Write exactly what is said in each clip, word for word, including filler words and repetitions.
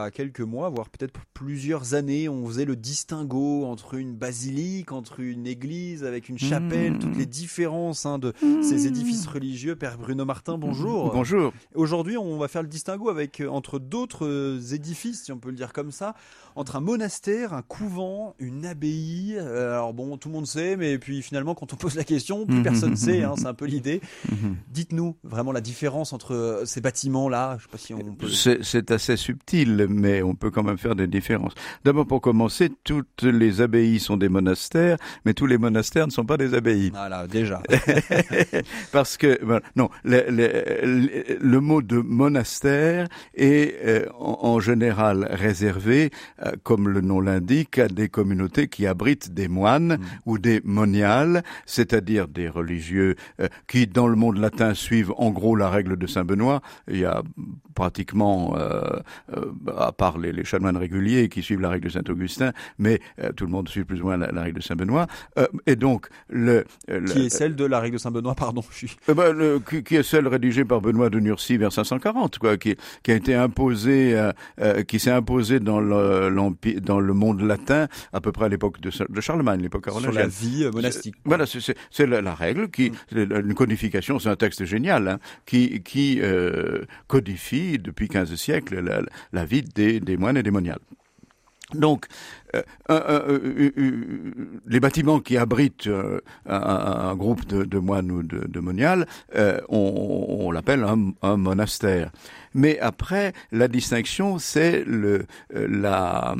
a quelques mois, voire peut-être plusieurs années, on faisait le distinguo entre une basilique, entre une église avec une chapelle, mmh. toutes les différences hein, de mmh. ces édifices religieux. Père Bruno Martin, bonjour. Bonjour. Aujourd'hui, on va faire le distinguo avec, entre d'autres édifices, si on peut le dire comme ça, entre un monastère, un couvent, une abbaye. Euh, alors bon, tout le monde sait, mais puis finalement, quand on pose la question, plus mmh. personne ne sait, hein, c'est un peu l'idée. Mmh. Dites-nous vraiment la différence entre ces bâtiments-là. Je sais pas si on peut... c'est, c'est assez subtil, mais on peut quand même faire des différences. D'abord, pour commencer, toutes les abbayes sont des monastères, mais tous les monastères ne sont pas des abbayes. Voilà, déjà. Parce que, voilà, non, le, le, le mot de monastère est euh, en, en général réservé, euh, comme le nom l'indique, à des communautés qui abritent des moines mmh. ou des moniales, c'est-à-dire des religieux euh, qui, dans le monde latin, suivent en gros la règle de Saint Benoît. Il y a pratiquement, euh, euh, à part les, les chanoines réguliers qui suivent la règle de Saint-Augustin, mais euh, tout le monde suit plus ou moins la, la règle de Saint-Benoît. Euh, et donc, le, le qui est celle de la règle de Saint-Benoît, pardon. Je suis... euh, ben, le, qui, qui est celle rédigée par Benoît de Nursie vers cinq cent quarante, quoi, qui, qui a été imposée, euh, euh, qui s'est imposée dans le, l'empire, dans le monde latin à peu près à l'époque de, de Charlemagne, l'époque carolingienne. Sur la vie monastique. C'est, voilà, c'est, c'est, c'est la, la règle qui, mm. une codification, c'est un texte génial, hein, qui, qui euh, codifie depuis quinze siècles la, la vie des, des moines et des moniales. Donc, euh, euh, euh, euh, les bâtiments qui abritent euh, un, un groupe de, de moines ou de, de moniales, euh, on, on l'appelle un, un monastère. Mais après, la distinction, c'est le, la,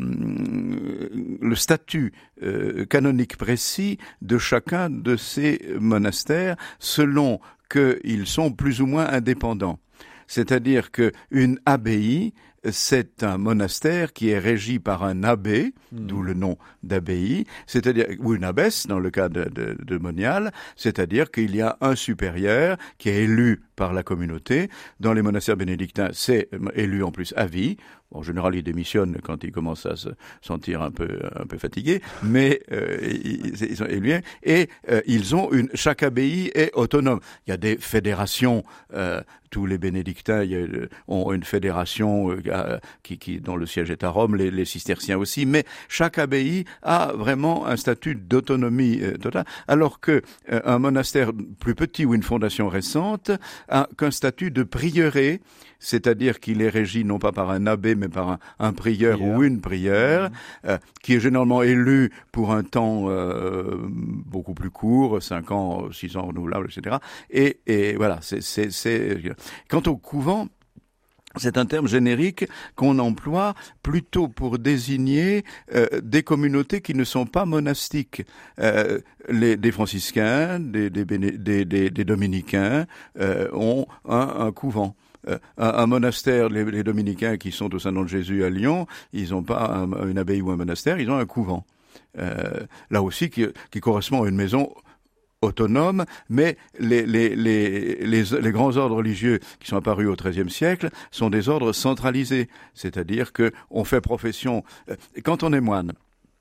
le statut euh, canonique précis de chacun de ces monastères, selon qu'ils sont plus ou moins indépendants. C'est-à-dire qu'une abbaye, c'est un monastère qui est régi par un abbé, mmh. d'où le nom d'abbaye, c'est-à-dire, ou une abbesse dans le cas de, de, de moniale, c'est-à-dire qu'il y a un supérieur qui est élu par la communauté. Dans les monastères bénédictins, c'est élu en plus à vie. En général, ils démissionnent quand ils commencent à se sentir un peu un peu fatigués, mais euh, ils, ils sont élus et euh, ils ont une. Chaque abbaye est autonome. Il y a des fédérations. Euh, tous les bénédictins il y a, ont une fédération euh, qui, qui dont le siège est à Rome. Les, les cisterciens aussi. Mais chaque abbaye a vraiment un statut d'autonomie euh, totale, alors que euh, un monastère plus petit ou une fondation récente a qu'un statut de prieuré. C'est-à-dire qu'il est régi non pas par un abbé, mais par un, un prieur, prieur ou une prieure, mmh. euh, qui est généralement élu pour un temps euh, beaucoup plus court, cinq ans, six ans renouvelables, et cetera. Et, et voilà, c'est, c'est, c'est... Quant au couvent, c'est un terme générique qu'on emploie plutôt pour désigner euh, des communautés qui ne sont pas monastiques. Euh, les, des franciscains, des, des, des, des, des dominicains euh, ont un, un couvent. Euh, un, un monastère, les, les dominicains qui sont au Saint-Nom de Jésus à Lyon, ils n'ont pas un, une abbaye ou un monastère, ils ont un couvent. Euh, là aussi, qui, qui correspond à une maison autonome, mais les, les, les, les, les grands ordres religieux qui sont apparus au treizième siècle sont des ordres centralisés. C'est-à-dire que on fait profession, euh, quand on est moine,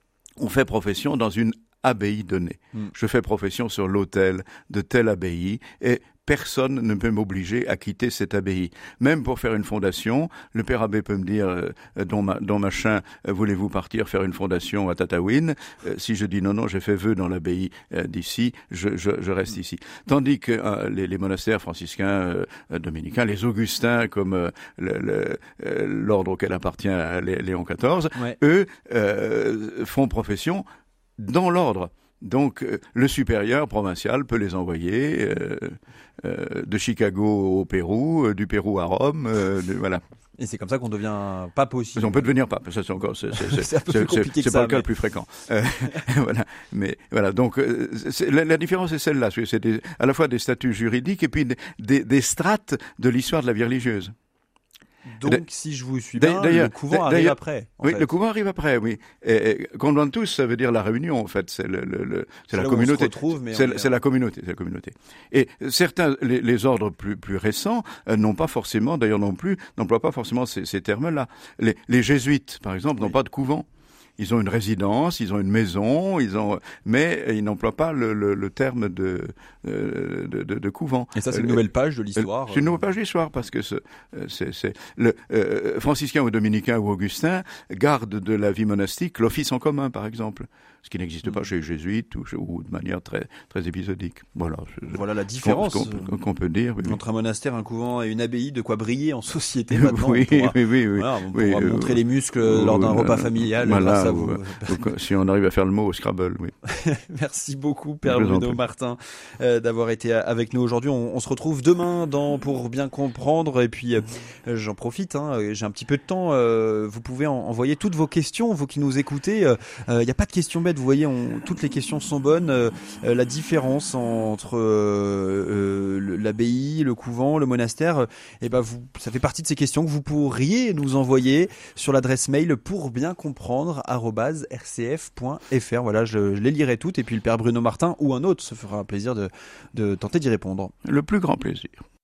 on fait profession dans une abbaye donnée. Mm. Je fais profession sur l'autel de telle abbaye et personne ne peut m'obliger à quitter cette abbaye. Même pour faire une fondation, le père abbé peut me dire euh, don, ma, don machin, euh, voulez-vous partir faire une fondation à Tataouine euh, Si je dis non, non, j'ai fait vœu dans l'abbaye euh, d'ici, je, je, je reste ici. Tandis que euh, les, les monastères franciscains, euh, dominicains, les augustins, comme euh, le, le, euh, l'ordre auquel appartient Léon quatorze, ouais. eux euh, font profession dans l'ordre. Donc, euh, le supérieur provincial peut les envoyer euh, euh, de Chicago au Pérou, euh, du Pérou à Rome, euh, de, voilà. Et c'est comme ça qu'on devient pape aussi. On peut devenir pape, ça c'est encore, c'est, c'est, c'est, c'est un peu c'est, plus compliqué c'est, que c'est ça. pas le cas le plus fréquent. Euh, voilà, mais voilà. Donc, euh, c'est, la, la différence est celle-là, c'est des, à la fois des statuts juridiques et puis des, des, des strates de l'histoire de la vie religieuse. Donc, si je vous suis bien, le couvent arrive après. Oui, fait. le couvent arrive après, oui. Et, et conventus, ça veut dire la réunion, en fait. C'est, le, le, le, c'est, c'est la communauté. Retrouve, mais c'est, est... c'est la communauté, c'est la communauté. Et certains, les, les ordres plus, plus récents, euh, n'ont pas forcément, d'ailleurs non plus, n'emploient pas forcément ces, ces termes-là. Les, les jésuites, par exemple, oui. n'ont pas de couvent. ils ont une résidence, ils ont une maison, ils ont, mais ils n'emploient pas le, le, le terme de, de, de, de couvent. Et ça, c'est une nouvelle page de l'histoire. C'est une nouvelle page de l'histoire parce que c'est, c'est, c'est le euh, franciscain ou dominicain ou augustin gardent de la vie monastique l'office en commun, par exemple, ce qui n'existe pas chez les jésuites ou, ou de manière très très épisodique. Voilà. Voilà la différence qu'on, qu'on, qu'on peut dire oui, entre un monastère, un couvent et une abbaye, de quoi briller en société maintenant. oui, on pourra, oui, oui, oui, voilà, on oui, pourra euh, montrer les muscles euh, lors d'un euh, repas familial. Voilà, grâce à vous. Euh, si on arrive à faire le mot au Scrabble, oui. Merci beaucoup, Père Bruno Martin, euh, d'avoir été avec nous aujourd'hui. On, on se retrouve demain dans pour bien comprendre. Et puis, euh, j'en profite, hein, j'ai un petit peu de temps. Euh, vous pouvez en, envoyer toutes vos questions, vous qui nous écoutez. Il euh, n'y a pas de questions bêtes. Vous voyez, on, toutes les questions sont bonnes. Euh, la différence entre euh, euh, l'abbaye, le couvent, le monastère, euh, et ben vous, ça fait partie de ces questions que vous pourriez nous envoyer sur l'adresse mail pour bien comprendre arobase r c f point f r. Voilà, je, je les lirai toutes et puis le Père Bruno Martin ou un autre se fera un plaisir de, de tenter d'y répondre. Le plus grand plaisir.